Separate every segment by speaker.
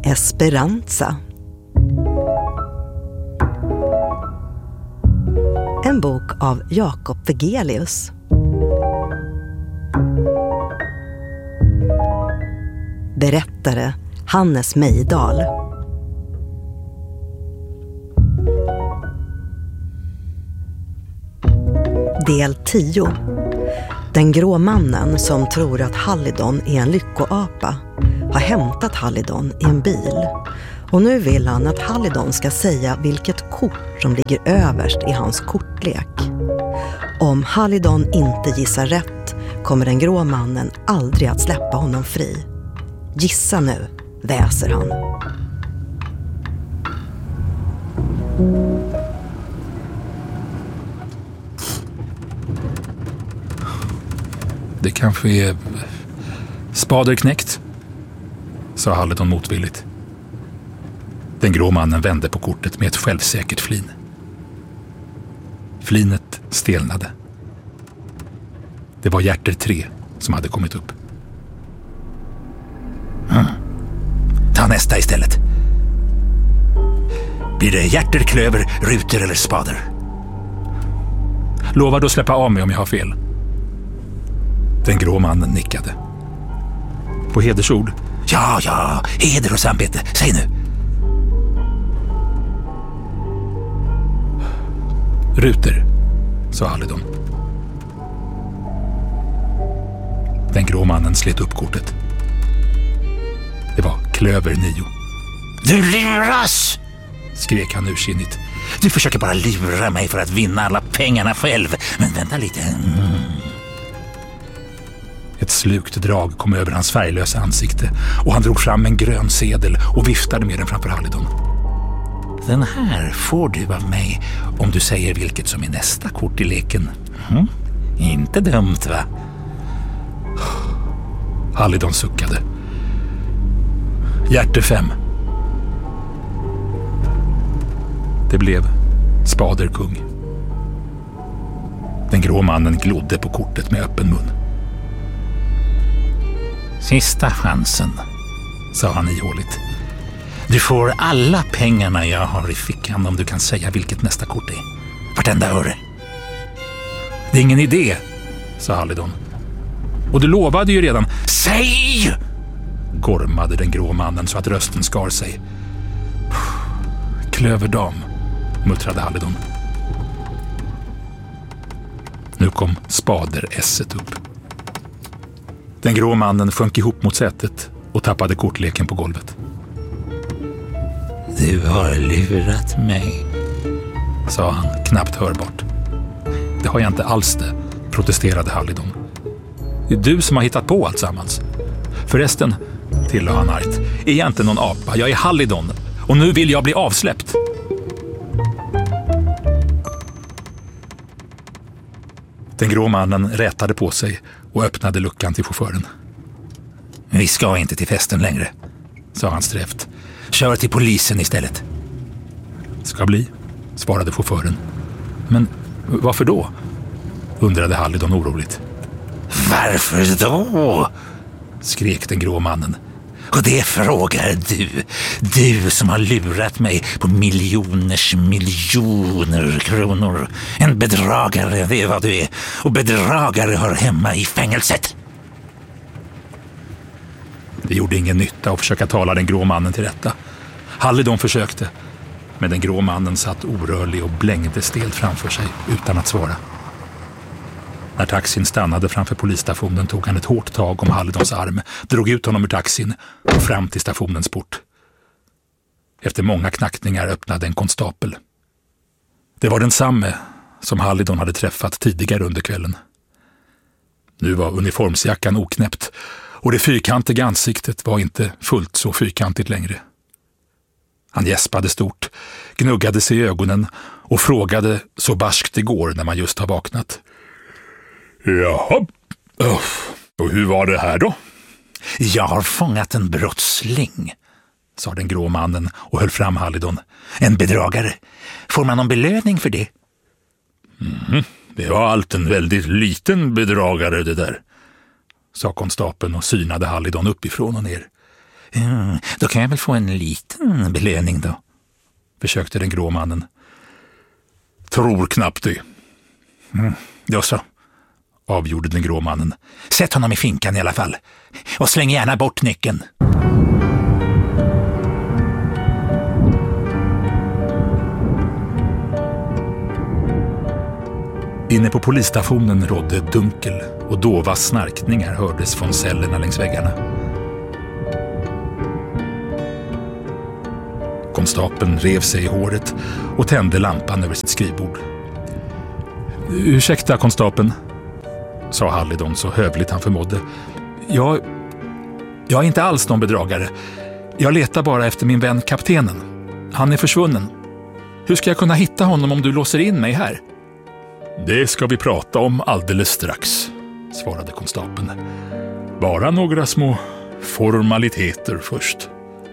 Speaker 1: Esperanza. En bok av Jakob Vegelius. Berättare Hannes Mejdal. Del 10. Den grå mannen som tror att Halidon är en lyckoapa har hämtat Halidon i en bil. Och nu vill han att Halidon ska säga vilket kort som ligger överst i hans kortlek. Om Halidon inte gissar rätt kommer den grå mannen aldrig att släppa honom fri. Gissa nu, väser han.
Speaker 2: Det kanske är spaderknäckt, sa Halidon motvilligt. Den grå mannen vände på kortet med ett självsäkert flin. Flinet stelnade. Det var hjärter 3 som hade kommit upp. Ta nästa istället. Blir det hjärter, klöver, ruter eller spader? Lovar du att släppa av mig om jag har fel? Den grå mannen nickade. På hedersord? Ja, heder och samvete. Säg nu. Ruter, sa Halidon. Den grå mannen slet upp kortet. Det var klöver 9. Du luras! Skrek han ursinnigt. Du försöker bara lura mig för att vinna alla pengarna själv. Men vänta lite. Ett slukt drag kom över hans färglösa ansikte och han drog fram en grön sedel och viftade med den framför Halidon. Den här får du av mig om du säger vilket som är nästa kort i leken. Inte dumt, va? Halidon suckade. Hjärter 5. Det blev spaderkung. Den grå mannen glodde på kortet med öppen mun. Sista chansen, sa han ihåligt. Du får alla pengarna jag har i fickan om du kan säga vilket nästa kort är. Vartenda öre. Det är ingen idé, sa Halidon. Och du lovade ju redan. Säg! Gormade den grå mannen så att rösten skar sig. Klöverdam, muttrade Halidon. Nu kom spader-esset upp. Den grå mannen sjönk ihop mot sätet och tappade kortleken på golvet. Du har lurat mig, sa han knappt hörbart. Det har jag inte alls det, protesterade Halidon. Det är du som har hittat på allt sammans. Förresten, tillade han argt, är jag inte någon apa, jag är Halidon och nu vill jag bli avsläppt. Den grå mannen rätade på sig och öppnade luckan till chauffören. Vi ska inte till festen längre, sa han strävt. Kör till polisen istället. Ska bli, svarade chauffören. Men varför då? Undrade Halidon oroligt. Varför då? Skrek den grå mannen. Och det frågar du. Du som har lurat mig på miljoner kronor. En bedragare, det är vad du är. Och bedragare hör hemma i fängelset. Det gjorde ingen nytta att försöka tala den grå mannen till rätta. Halidon försökte, men den grå mannen satt orörlig och blängde stelt framför sig utan att svara. När taxin stannade framför polisstationen tog han ett hårt tag om Halidons arm, drog ut honom ur taxin och fram till stationens port. Efter många knackningar öppnade en konstapel. Det var densamme som Halidon hade träffat tidigare under kvällen. Nu var uniformsjackan oknäppt och det fyrkantiga ansiktet var inte fullt så fyrkantigt längre. Han gäspade stort, gnuggade sig i ögonen och frågade så barskt det går när man just har vaknat. Jaha, och hur var det här då? Jag har fångat en brottsling, sa den grå mannen och höll fram Halidon. En bedragare. Får man någon belöning för det? Det var allt en väldigt liten bedragare det där, sa konstapeln och synade Halidon uppifrån och ner. Då kan jag väl få en liten belöning då, försökte den grå mannen. Tror knappt det. Ja så, avgjorde den grå mannen. Sätt honom i finkan i alla fall. Och släng gärna bort nyckeln. Inne på polisstationen rådde dunkel och dova snarkningar hördes från cellerna längs väggarna. Konstapeln rev sig i håret och tände lampan över sitt skrivbord. Ursäkta, konstapeln, sa Hallidon så hövligt han förmådde. Jag är inte alls någon bedragare. Jag letar bara efter min vän kaptenen. Han är försvunnen. Hur ska jag kunna hitta honom om du låser in mig här? Det ska vi prata om alldeles strax, svarade konstapeln. Bara några små formaliteter först.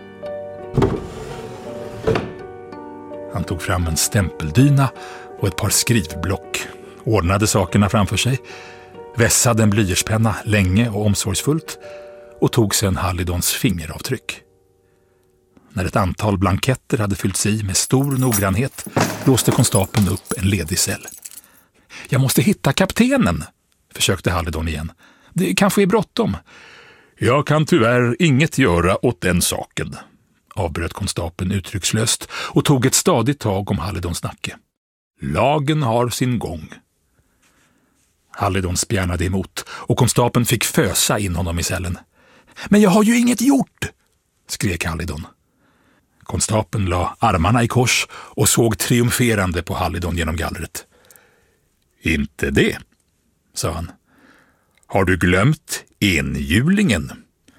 Speaker 2: Han tog fram en stämpeldyna och ett par skrivblock, ordnade sakerna framför sig, vässade en blyertspenna länge och omsorgsfullt och tog sedan Hallidons fingeravtryck. När ett antal blanketter hade fyllts i med stor noggrannhet låste konstapeln upp en ledig cell. Jag måste hitta kaptenen, försökte Hallidon igen. Det kanske är bråttom. Jag kan tyvärr inget göra åt den saken, avbröt konstapeln uttryckslöst och tog ett stadigt tag om Hallidons nacke. Lagen har sin gång. Hallidon spjärnade emot och konstapeln fick fösa in honom i cellen. Men jag har ju inget gjort, skrek Hallidon. Konstapeln la armarna i kors och såg triumferande på Hallidon genom gallret. Inte det, sa han. Har du glömt enhjulingen?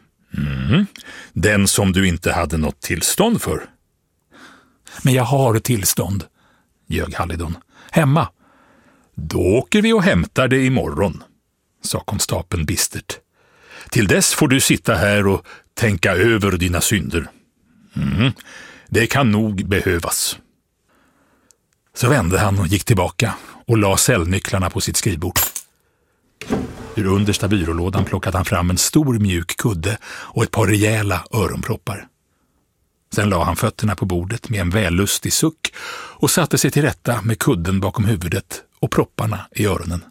Speaker 2: Den som du inte hade något tillstånd för. Men jag har tillstånd, ljög Hallidon. Hemma. Då åker vi och hämtar det imorgon, sa konstapeln bistert. Till dess får du sitta här och tänka över dina synder. Det kan nog behövas. Så vände han och gick tillbaka och la cellnycklarna på sitt skrivbord. Ur understa byrålådan plockade han fram en stor mjuk kudde och ett par rejäla öronproppar. Sen la han fötterna på bordet med en vällustig suck och satte sig till rätta med kudden bakom huvudet och propparna i öronen.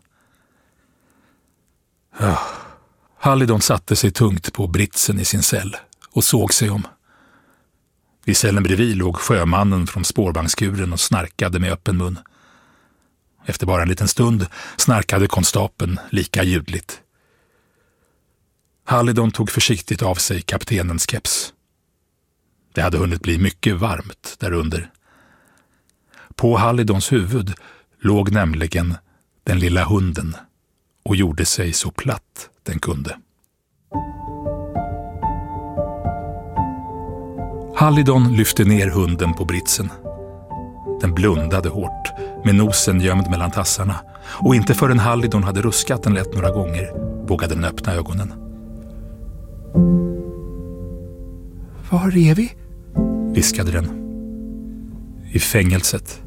Speaker 2: Hallidon satte sig tungt på britsen i sin cell och såg sig om. Vid cellen bredvid låg sjömannen från spårvagnskuren och snarkade med öppen mun. Efter bara en liten stund snarkade konstapeln lika ljudligt. Hallidon tog försiktigt av sig kaptenens keps. Det hade hunnit bli mycket varmt därunder. På Hallidons huvud låg nämligen den lilla hunden och gjorde sig så platt den kunde. Hallidon lyfte ner hunden på britsen. Den blundade hårt, med nosen gömd mellan tassarna, och inte förrän Hallidon hade ruskat den lätt några gånger vågade den öppna ögonen. Var är vi? Viskade den. I fängelset.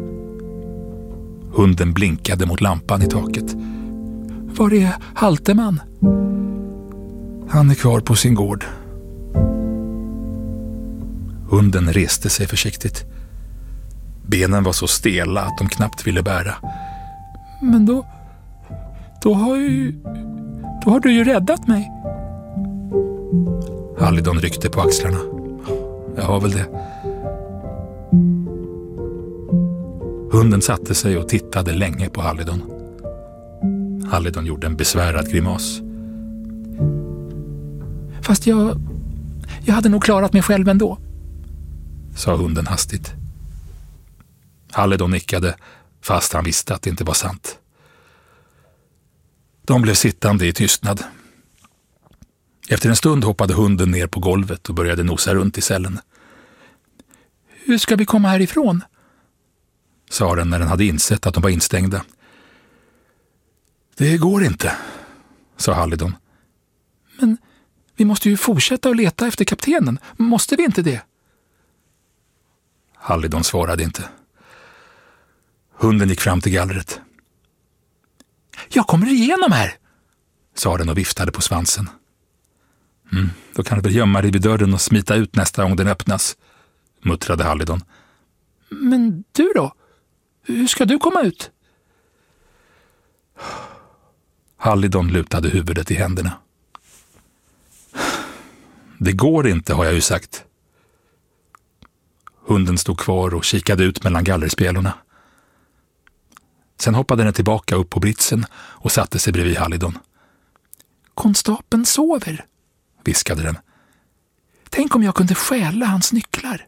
Speaker 2: Hunden blinkade mot lampan i taket. Var är Halteman? Han är kvar på sin gård. Hunden reste sig försiktigt. Benen var så stela att de knappt ville bära. Men då har du ju räddat mig. Hallidon ryckte på axlarna. Jag har väl det. Hunden satte sig och tittade länge på Hallidon. Hallidon gjorde en besvärad grimas. Fast jag hade nog klarat mig själv ändå, sa hunden hastigt. Hallidon nickade, fast han visste att det inte var sant. De blev sittande i tystnad. Efter en stund hoppade hunden ner på golvet och började nosa runt i cellen. Hur ska vi komma härifrån? Sa den när den hade insett att de var instängda. Det går inte, sa Hallidon. Men vi måste ju fortsätta att leta efter kaptenen. Måste vi inte det? Hallidon svarade inte. Hunden gick fram till gallret. Jag kommer igenom här, sa den och viftade på svansen. Då kan du väl gömma dig vid dörren och smita ut nästa gång den öppnas, muttrade Halidon.
Speaker 3: Men du då? Hur ska du komma ut?
Speaker 2: Halidon lutade huvudet i händerna. Det går inte, har jag ju sagt. Hunden stod kvar och kikade ut mellan gallerspjälorna. Sen hoppade den tillbaka upp på britsen och satte sig bredvid Halidon.
Speaker 3: Konstapeln sover,
Speaker 2: viskade den.
Speaker 3: Tänk om jag kunde stjäla hans nycklar.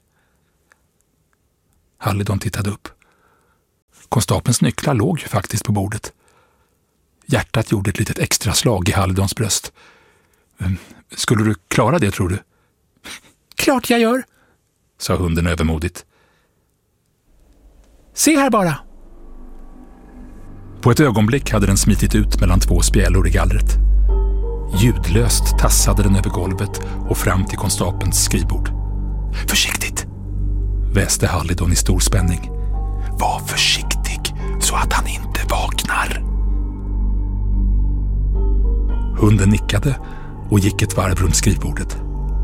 Speaker 2: Halidon tittade upp. Konstapelns nycklar låg ju faktiskt på bordet. Hjärtat gjorde ett litet extra slag i Halidons bröst. Skulle du klara det, tror du?
Speaker 3: Klart jag gör,
Speaker 2: sa hunden övermodigt.
Speaker 3: Se här bara.
Speaker 2: På ett ögonblick hade den smitit ut mellan 2 spjälor i gallret. Ljudlöst tassade den över golvet och fram till konstapelns skrivbord.
Speaker 3: Försiktigt,
Speaker 2: väste Halidon i stor spänning.
Speaker 3: Var försiktig så att han inte vaknar.
Speaker 2: Hunden nickade och gick ett varv runt skrivbordet.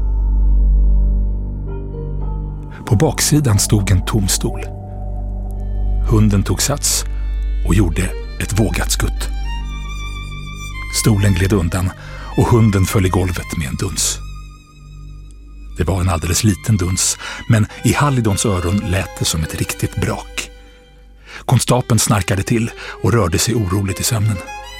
Speaker 2: På baksidan stod en tom stol. Hunden tog sats och gjorde ett vågat skutt. Stolen gled undan och hunden föll i golvet med en duns. Det var en alldeles liten duns, men i Halidons öron lät det som ett riktigt brak. Konstapeln snarkade till och rörde sig oroligt i sömnen.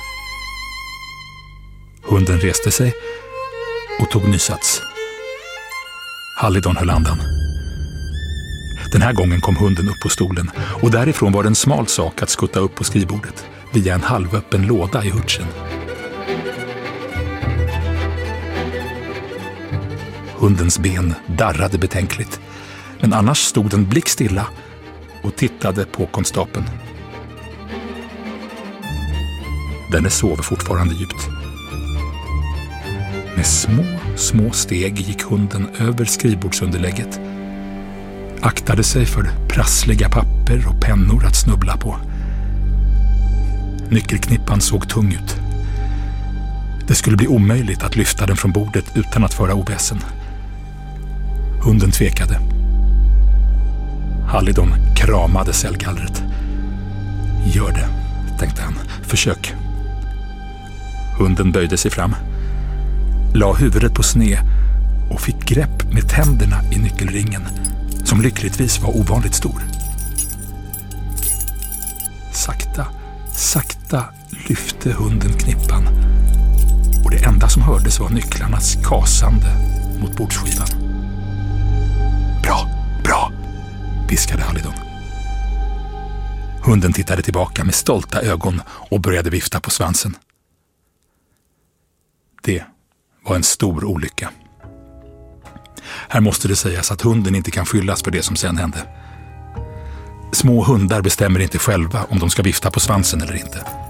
Speaker 2: Hunden reste sig och tog nysats. Halidon höll andan. Den här gången kom hunden upp på stolen och därifrån var det en smal sak att skutta upp på skrivbordet via en halvöppen låda i hurtsen. Hundens ben darrade betänkligt, men annars stod den blickstilla och tittade på konstapeln. Denne sov fortfarande djupt. Med små steg gick hunden över skrivbordsunderlägget. Aktade sig för prassliga papper och pennor att snubbla på. Nyckelknippan såg tung ut. Det skulle bli omöjligt att lyfta den från bordet utan att föra oväsen. Hunden tvekade. Halidon kramade cellgallret. Gör det, tänkte han. Försök. Hunden böjde sig fram, la huvudet på sned och fick grepp med tänderna i nyckelringen, som lyckligtvis var ovanligt stor. Sakta lyfte hunden knippan och det enda som hördes var nycklarnas kasande mot bordsskivan. Bra, viskade Halidon. Hunden tittade tillbaka med stolta ögon och började vifta på svansen. Det var en stor olycka. Här måste det sägas att hunden inte kan skyllas för det som sen hände. Små hundar bestämmer inte själva om de ska vifta på svansen eller inte.